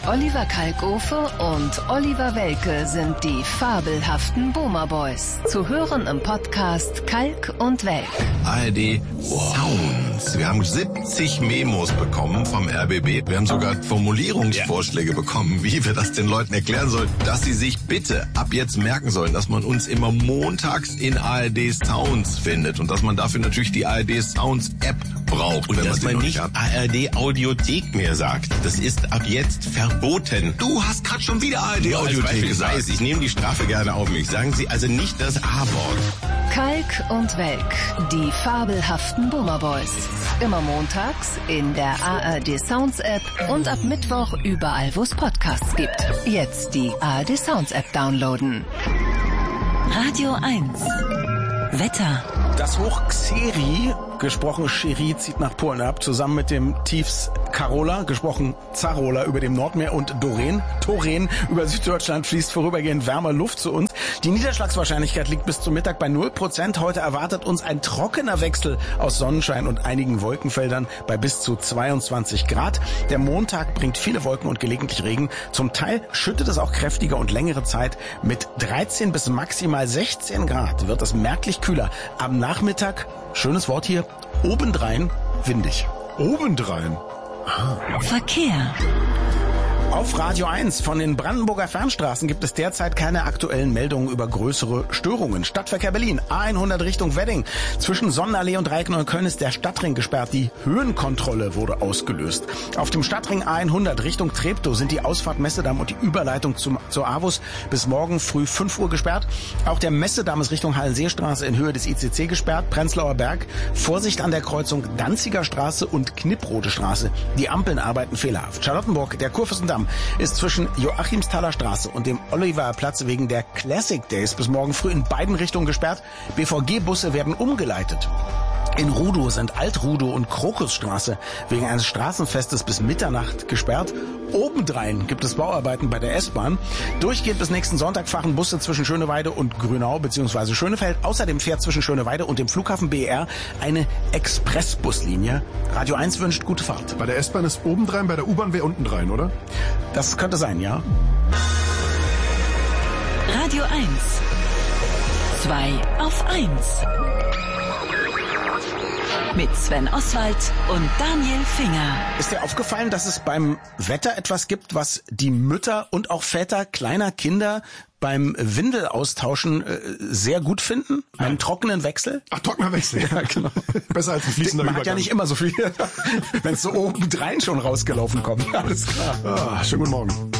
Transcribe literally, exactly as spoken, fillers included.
Oliver Kalkofe und Oliver Welke sind die fabelhaften Boomer Boys. Zu hören im Podcast Kalk und Welk. A R D Sounds. Wir haben siebzig Memos bekommen vom R B B. Wir haben sogar Formulierungsvorschläge ja. bekommen, wie wir das den Leuten erklären sollen, dass sie sich bitte ab jetzt merken sollen, dass man uns immer montags in A R D Sounds findet und dass man dafür natürlich die A R D Sounds App braucht. Und wenn dass man, man nicht A R D Audiothek mehr sagt. Das ist ab jetzt verboten. Du hast gerade schon wieder A R D Audiothek gesagt. Ich, ich nehme die Strafe gerne auf mich. Sagen Sie also nicht das A-Wort. Kalk und Welk, die fabelhaften Boomer Boys. Immer montags in der A R D Sounds App und ab Mittwoch überall, wo es Podcasts gibt. Jetzt die A R D Sounds App downloaden. Radio eins. Wetter. Das Hoch Xeri, gesprochen Cheri, zieht nach Polen ab, zusammen mit dem Tiefs Carola, gesprochen Zarola, über dem Nordmeer und Doreen, Toren über Süddeutschland fließt vorübergehend wärmer Luft zu uns. Die Niederschlagswahrscheinlichkeit liegt bis zum Mittag bei null Prozent. Heute erwartet uns ein trockener Wechsel aus Sonnenschein und einigen Wolkenfeldern bei bis zu zweiundzwanzig Grad. Der Montag bringt viele Wolken und gelegentlich Regen. Zum Teil schüttet es auch kräftiger und längere Zeit. Mit dreizehn bis maximal sechzehn Grad wird es merklich kühler. Am Nachmittag, schönes Wort hier, obendrein windig. Obendrein? Ah. Verkehr. Auf Radio eins von den Brandenburger Fernstraßen gibt es derzeit keine aktuellen Meldungen über größere Störungen. Stadtverkehr Berlin, A hundert Richtung Wedding. Zwischen Sonnenallee und Dreieckneukölln ist der Stadtring gesperrt. Die Höhenkontrolle wurde ausgelöst. Auf dem Stadtring A hundert Richtung Treptow sind die Ausfahrt Messedamm und die Überleitung zum, zur AWUS bis morgen früh fünf Uhr gesperrt. Auch der Messedamm ist Richtung Hallenseestraße in Höhe des I C C gesperrt. Prenzlauer Berg, Vorsicht an der Kreuzung Danziger Straße und Knipprode Straße. Die Ampeln arbeiten fehlerhaft. Charlottenburg, der Kurfürstendamm ist zwischen Joachimsthaler Straße und dem Oliverplatz wegen der Classic Days bis morgen früh in beiden Richtungen gesperrt. B V G-Busse werden umgeleitet. In Rudow sind Alt-Rudow und Krokusstraße wegen eines Straßenfestes bis Mitternacht gesperrt. Obendrein gibt es Bauarbeiten bei der S-Bahn. Durchgehend bis nächsten Sonntag fahren Busse zwischen Schöneweide und Grünau bzw. Schönefeld. Außerdem fährt zwischen Schöneweide und dem Flughafen B E R eine Expressbuslinie. Radio eins wünscht gute Fahrt. Bei der S-Bahn ist obendrein, bei der U-Bahn wäre undendrein, oder? Das könnte sein, ja. Radio eins. Zwei auf eins. Mit Sven Oswald und Daniel Finger. Ist dir aufgefallen, dass es beim Wetter etwas gibt, was die Mütter und auch Väter kleiner Kinder beim Windelaustauschen äh, sehr gut finden? Einen Nein. trockenen Wechsel? Ach, trockener Wechsel, ja, genau. Besser als ein fließender Man Übergang. hat ja nicht immer so viel, wenn es so obendrein schon rausgelaufen kommt. Alles klar. Ah, schönen guten Morgen.